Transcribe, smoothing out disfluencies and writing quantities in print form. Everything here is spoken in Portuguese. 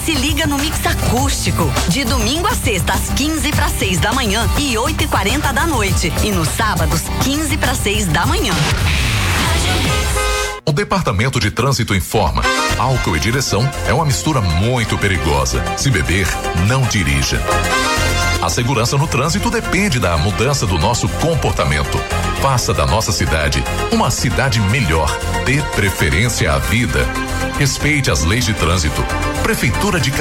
Se liga no Mix Acústico, de domingo a sexta, às 15:06 da manhã e 8:40 da noite. E nos sábados, 15:06 da manhã. O Departamento de Trânsito informa: álcool e direção é uma mistura muito perigosa. Se beber, não dirija. A segurança no trânsito depende da mudança do nosso comportamento. Faça da nossa cidade uma cidade melhor. Dê preferência à vida. Respeite as leis de trânsito. Prefeitura de